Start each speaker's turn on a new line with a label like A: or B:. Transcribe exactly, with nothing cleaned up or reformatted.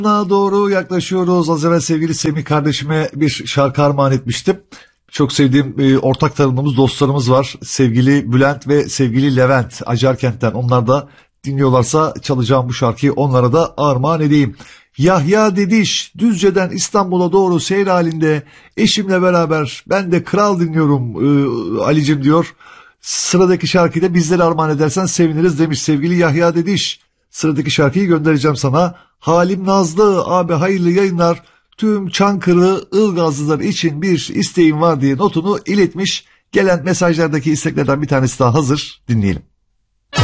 A: Doğru yaklaşıyoruz. Az evvel sevgili Semih kardeşime bir şarkı armağan etmiştim. Çok sevdiğim e, ortak tanıdığımız dostlarımız var. Sevgili Bülent ve sevgili Levent Acarkent'ten. Onlar da dinliyorlarsa çalacağım bu şarkıyı onlara da armağan edeyim. Yahya Dediş Düzce'den İstanbul'a doğru seyir halinde eşimle beraber ben de kral dinliyorum e, Ali'cim diyor. Sıradaki şarkıyı da bizlere armağan edersen seviniriz demiş sevgili Yahya Dediş. Sıradaki şarkıyı göndereceğim sana. Halim Nazlı abi hayırlı yayınlar. Tüm Çankırı Ilgazlılar için bir isteğim var diye notunu iletmiş. Gelen mesajlardaki isteklerden bir tanesi daha hazır. Dinleyelim.